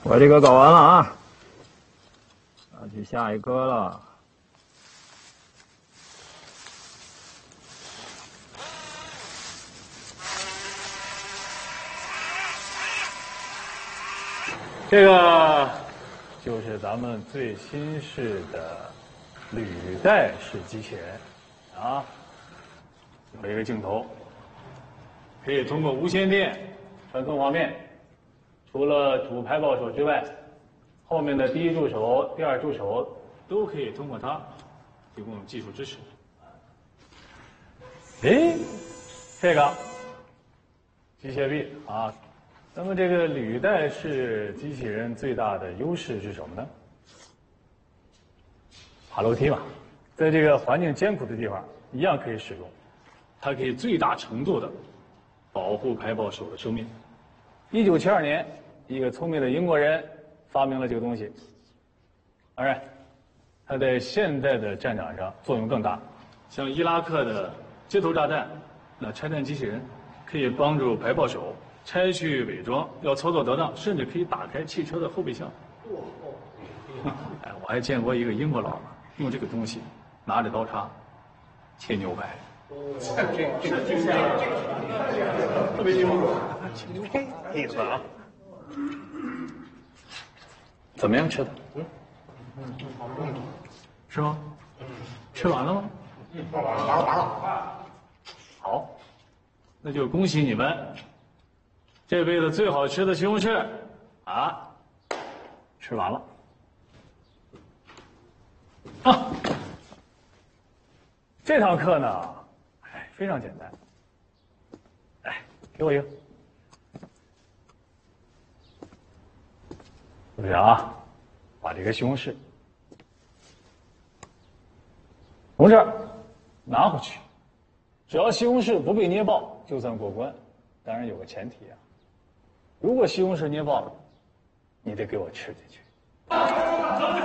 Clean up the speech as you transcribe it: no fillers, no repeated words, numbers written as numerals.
我这个搞完了啊，要去下一颗了。这个就是咱们最新式的履带式机器人啊，有一个镜头，可以通过无线电传送画面。除了主拍报手之外，后面的第一助手、第二助手都可以通过它提供技术支持。哎，这个机械臂啊。那么这个履带式机器人最大的优势是什么呢？爬楼梯嘛，在这个环境艰苦的地方一样可以使用，它可以最大程度的保护拍报手的生命。1972年，一个聪明的英国人发明了这个东西。当然，它在现在的战场上作用更大，像伊拉克的街头炸弹，那拆弹机器人可以帮助拍报手拆去伪装，要操作得当，甚至可以打开汽车的后备箱。哎，我还见过一个英国佬用这个东西拿着刀叉切牛排。特别幽默，意思啊。怎么样吃的？是吗？吃完了吗？完了。好，那就恭喜你们。这辈子最好吃的西红柿，啊，吃完了。啊，这堂课呢，哎，非常简单。来，给我一个。注意啊，把这个西红柿从这儿拿回去，只要西红柿不被捏爆，就算过关。当然有个前提啊。如果西红柿捏爆了，你得给我吃进去。